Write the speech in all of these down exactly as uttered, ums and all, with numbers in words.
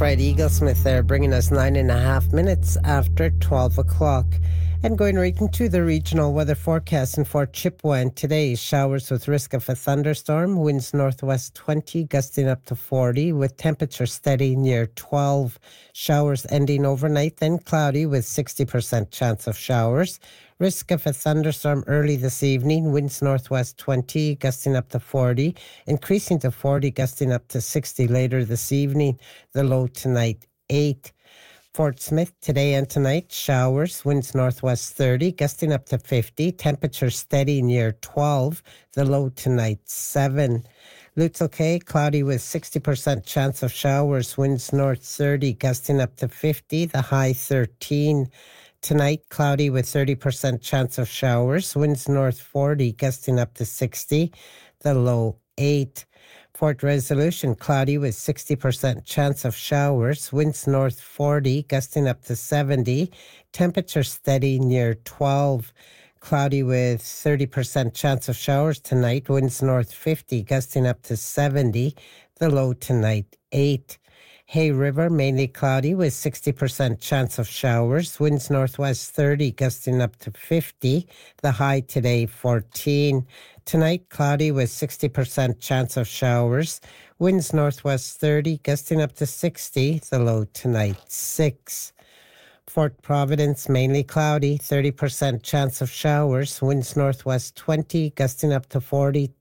Fred Eaglesmith there, bringing us nine and a half minutes after twelve o'clock. And going right into the regional weather forecast in Fort Chippewa. And today, showers with risk of a thunderstorm, winds northwest twenty, gusting up to forty, with temperature steady near twelve. Showers ending overnight, then cloudy with sixty percent chance of showers. Risk of a thunderstorm early this evening, winds northwest twenty, gusting up to forty, increasing to forty, gusting up to sixty later this evening. The low tonight, eight. Fort Smith, today and tonight, showers, winds northwest thirty, gusting up to fifty, temperature steady near twelve, the low tonight, seven. Lutzel Cay, cloudy with sixty percent chance of showers, winds north thirty, gusting up to fifty, the high thirteen. Tonight, cloudy with thirty percent chance of showers, winds north forty, gusting up to sixty, the low eight. Fort Resolution, cloudy with sixty percent chance of showers, winds north forty, gusting up to seventy, temperature steady near twelve. Cloudy with thirty percent chance of showers tonight, winds north fifty, gusting up to seventy, the low tonight eight. Hay River, mainly cloudy with sixty percent chance of showers, winds northwest thirty, gusting up to fifty, the high today fourteen. Tonight, cloudy with sixty percent chance of showers, winds northwest thirty, gusting up to sixty, the low tonight six. Fort Providence, mainly cloudy, thirty percent chance of showers, winds northwest twenty, gusting up to forty.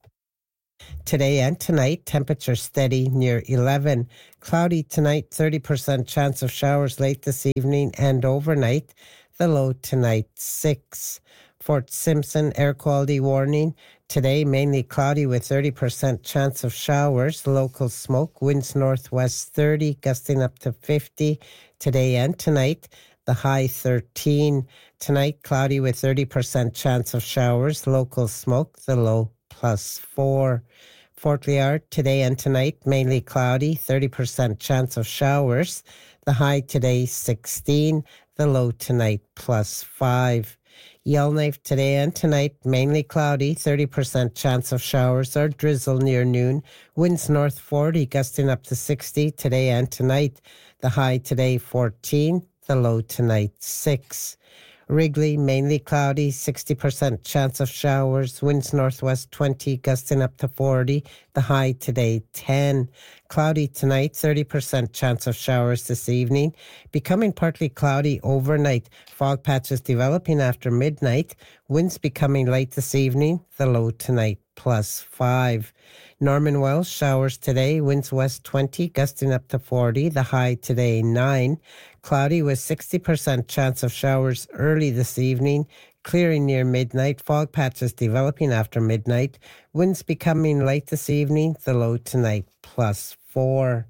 Today and tonight, temperature steady near eleven. Cloudy tonight, thirty percent chance of showers late this evening and overnight. The low tonight, six. Fort Simpson, air quality warning. Today, mainly cloudy with thirty percent chance of showers. Local smoke, winds northwest thirty, gusting up to fifty. Today and tonight, the high thirteen. Tonight, cloudy with thirty percent chance of showers. Local smoke, the low plus four. Fort Liard, today and tonight, mainly cloudy, thirty percent chance of showers. The high today, sixteen. The low tonight, plus five. Yellowknife, today and tonight, mainly cloudy, thirty percent chance of showers or drizzle near noon. Winds north forty, gusting up to sixty, today and tonight. The high today, fourteen. The low tonight, six. Wrigley, mainly cloudy, sixty percent chance of showers, winds northwest twenty, gusting up to forty, the high today ten. Cloudy tonight, thirty percent chance of showers this evening, becoming partly cloudy overnight, fog patches developing after midnight, winds becoming light this evening, the low tonight plus five. Norman Wells, showers today, winds west twenty, gusting up to forty, the high today nine. Cloudy with sixty percent chance of showers early this evening, clearing near midnight, fog patches developing after midnight, winds becoming light this evening, the low tonight plus four.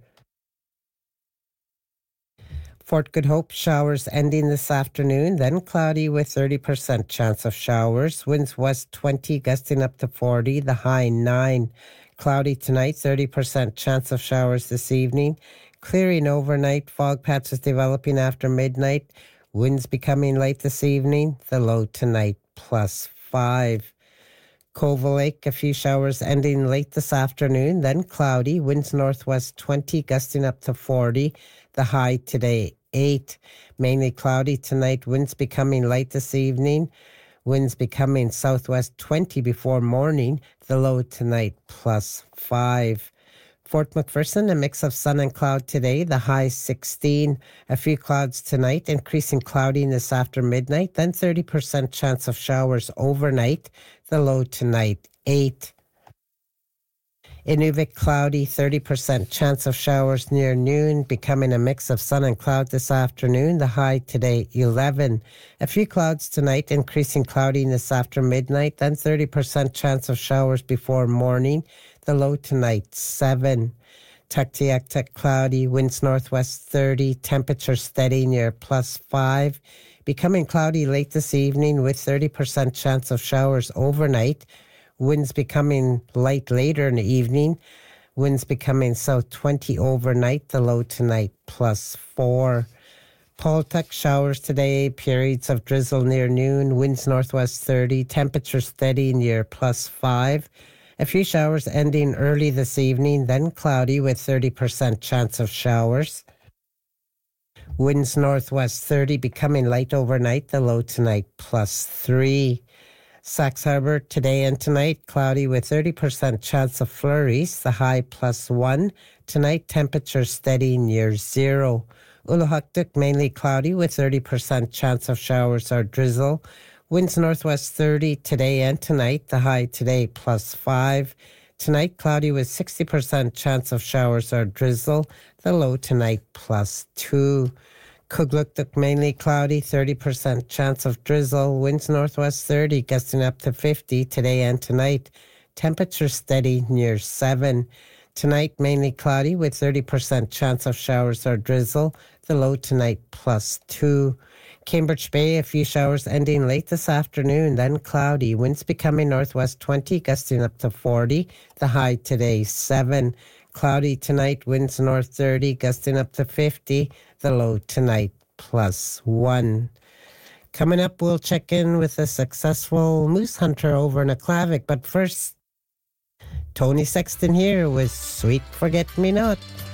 Fort Good Hope, showers ending this afternoon, then cloudy with thirty percent chance of showers, winds west twenty, gusting up to forty, the high nine. Cloudy tonight, thirty percent chance of showers this evening, clearing overnight, fog patches developing after midnight, winds becoming light this evening, the low tonight plus five. Colville Lake, a few showers ending late this afternoon, then cloudy, winds northwest twenty, gusting up to forty, the high today eight. Mainly cloudy tonight, winds becoming light this evening, winds becoming southwest twenty before morning, the low tonight plus five. Fort McPherson, a mix of sun and cloud today, the high sixteen. A few clouds tonight, increasing cloudiness after midnight, then thirty percent chance of showers overnight, the low tonight eight. Inuvik, cloudy, thirty percent chance of showers near noon, becoming a mix of sun and cloud this afternoon, the high today eleven. A few clouds tonight, increasing cloudiness after midnight, then thirty percent chance of showers before morning, the low tonight seven. Tuktoyaktuk, cloudy, winds northwest thirty, temperature steady near plus five. Becoming cloudy late this evening with thirty percent chance of showers overnight. Winds becoming light later in the evening. Winds becoming south twenty overnight. The low tonight plus four. Paultuck, showers today. Periods of drizzle near noon. Winds northwest thirty. Temperature steady near plus five. A few showers ending early this evening, then cloudy with thirty percent chance of showers. Winds northwest thirty, becoming light overnight, the low tonight plus three. Sax Harbor today and tonight, cloudy with thirty percent chance of flurries, the high plus one. Tonight, temperature steady near zero. Uluhaktuk, mainly cloudy with thirty percent chance of showers or drizzle. Winds northwest thirty today and tonight, the high today plus five. Tonight, cloudy with sixty percent chance of showers or drizzle, the low tonight plus two. Kugluktuk, mainly cloudy, thirty percent chance of drizzle. Winds northwest thirty, gusting up to fifty today and tonight. Temperature steady near seven. Tonight, mainly cloudy with thirty percent chance of showers or drizzle. The low tonight plus two. Cambridge Bay, a few showers ending late this afternoon, then cloudy. Winds becoming northwest twenty, gusting up to forty. The high today seven. Cloudy tonight, winds north thirty, gusting up to fifty. The low tonight plus one. Coming up, we'll check in with a successful moose hunter over in Aklavik. But first, Tony Sexton here with Sweet Forget Me Not.